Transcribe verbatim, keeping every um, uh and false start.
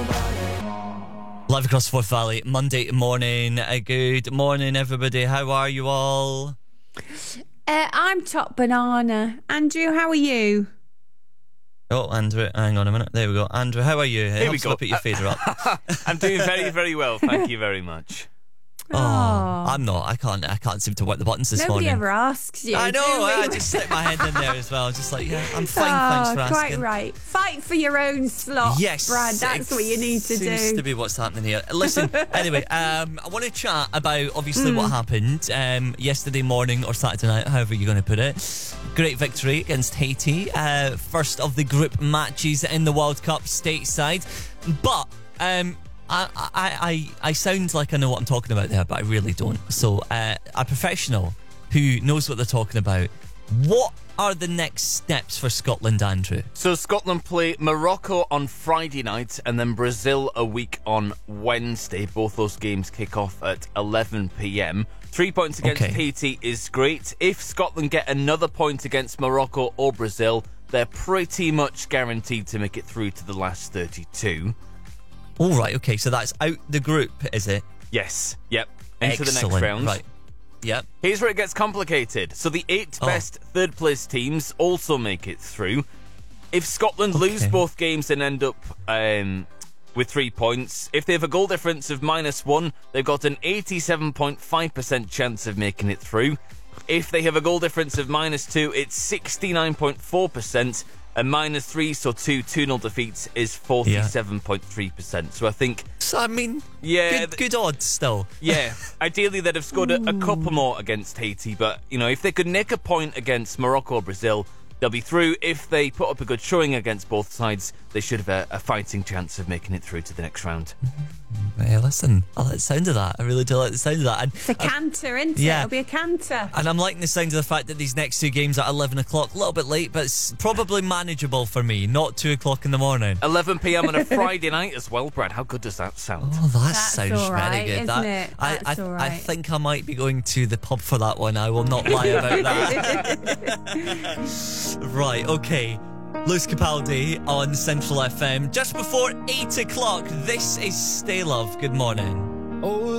Live across Forth Valley, Monday morning. Uh, good morning, everybody. How are you all? Uh, I'm top banana. Andrew, how are you? Oh, Andrew, hang on a minute. There we go. Andrew, how are you? Here we go. Put your fader up. I'm doing very, very well. Thank you very much. Oh, I'm not. I can't. I can't seem to work the buttons this Nobody morning. ever asks you. I know. do we? I just stick my head in there as well. Just like, yeah, I'm fine. Oh, thanks for quite asking. right. Fight for your own slot, Yes, Brad. That's what you need to seems do. to be what's happening here. Listen, anyway, um, I want to chat about obviously mm. what happened um, yesterday morning or Saturday night, however you're going to put it. Great victory against Haiti, uh, first of the group matches in the World Cup stateside. But um, I, I, I, I sound like I know what I'm talking about there, but I really don't. So, uh, a professional who knows what they're talking about. What are the next steps for Scotland, Andrew? So Scotland play Morocco on Friday night and then Brazil a week on Wednesday. Both those games kick off at eleven p.m. Three points against okay. Haiti is great. If Scotland get another point against Morocco or Brazil, they're pretty much guaranteed to make it through to the last thirty-two. All right, okay, so that's out the group, is it? Yes, yep. Into Excellent. the next round. Right. Yep. Here's where it gets complicated. So the eight oh. best third place teams also make it through. If Scotland okay. lose both games and end up um, with three points, if they have a goal difference of minus one, they've got an eighty-seven point five percent chance of making it through. If they have a goal difference of minus two, it's sixty-nine point four percent. And minus three, so two two nil defeats is forty-seven point three percent. So I think... So, I mean, yeah, good, good odds still. Yeah, ideally they'd have scored a, a couple more against Haiti, but, you know, if they could nick a point against Morocco or Brazil, they'll be through. If they put up a good showing against both sides, they should have a, a fighting chance of making it through to the next round. Hey, listen, I like the sound of that. I really do like the sound of that. And it's a canter, isn't it? Yeah. It'll be a canter. And I'm liking the sound of the fact that these next two games are at eleven o'clock. A little bit late, but it's probably manageable for me. Not two o'clock in the morning. eleven p.m. on a Friday night as well, Brad. How good does that sound? Oh, that That's sounds all right, very good. isn't That, it? I, That's I, all right. I think I might be going to the pub for that one. I will not lie about that. Right, okay. Lewis Capaldi on Central F M. Just before eight o'clock, this is Stay Love. Good morning. Oh.